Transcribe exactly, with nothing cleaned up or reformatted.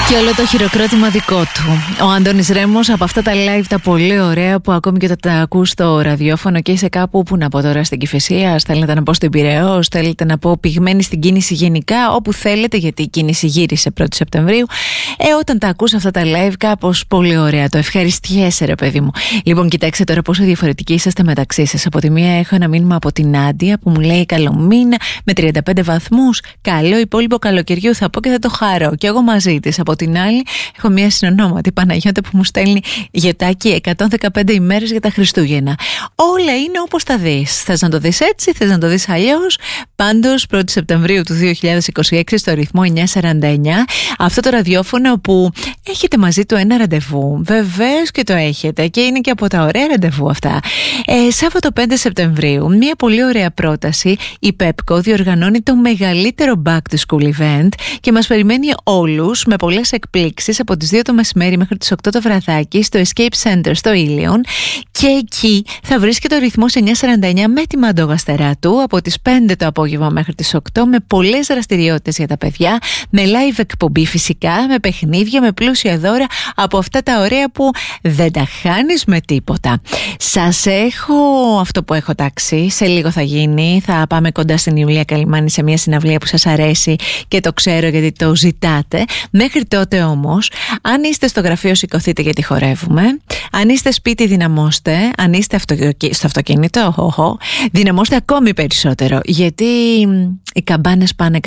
Και όλο το χειροκρότημα δικό του. Ο Αντώνης Ρέμος από αυτά τα live τα πολύ ωραία που ακόμη και όταν τα ακούς στο ραδιόφωνο και είσαι κάπου, που να πω τώρα, στην Κηφισία, θέλετε να πω στην Πειραιώ, θέλετε να πω πυγμένη στην κίνηση γενικά, όπου θέλετε, γιατί η κίνηση γύρισε πρώτη Σεπτεμβρίου. Ε, όταν τα ακούς αυτά τα live, κάπως πολύ ωραία. Το ευχαριστιέσαι, ρε παιδί μου. Λοιπόν, κοιτάξτε τώρα πόσο διαφορετικοί είσαστε μεταξύ σας. Από τη μία έχω ένα μήνυμα από την Άντια που μου λέει καλό μήνα με τριάντα πέντε βαθμούς. Καλό υπόλοιπο καλοκαιριού θα πω και θα το χαρώ. Και εγώ μαζί της. Από την άλλη, έχω μια συνονόματη Παναγιώτα που μου στέλνει γετάκι εκατόν δεκαπέντε ημέρες για τα Χριστούγεννα. Όλα είναι όπως τα δεις. Θες να το δεις έτσι, θες να το δεις αλλιώς. Πάντως, πρώτη Σεπτεμβρίου του δύο χιλιάδες είκοσι έξι στο ρυθμό εννιακόσια σαράντα εννιά, αυτό το ραδιόφωνο που έχετε μαζί του ένα ραντεβού. Βεβαίως και το έχετε, και είναι και από τα ωραία ραντεβού αυτά. Ε, Σάββατο πέντε Σεπτεμβρίου, μια πολύ ωραία πρόταση. Η Pepco διοργανώνει το μεγαλύτερο back to school event και μας περιμένει όλους με πολλές εκπλήξεις από τις δύο το μεσημέρι μέχρι τις οκτώ το βραδάκι στο Escape Center στο Ήλιον, και εκεί θα βρίσκεται ο ρυθμός εννιακόσια σαράντα εννιά με τη μαντόγαστερά του από τις πέντε το απόγευμα μέχρι τις οκτώ, με πολλές δραστηριότητες για τα παιδιά, με live εκπομπή φυσικά, με παιχνίδια, με πλούσια δώρα από αυτά τα ωραία που δεν τα χάνεις με τίποτα. Σας έχω αυτό που έχω τάξει, σε λίγο θα γίνει, θα πάμε κοντά στην Ιουλία Καλυμάνη σε μια συναυλία που σας αρέσει και το ξέρω γιατί το ζητάτε. Μέχρι τότε όμως, αν είστε στο γραφείο σηκωθείτε γιατί χορεύουμε, αν είστε σπίτι δυναμώστε, αν είστε αυτοκι... στο αυτοκίνητο, οχο, δυναμώστε ακόμη περισσότερο, γιατί οι καμπάνες πάνε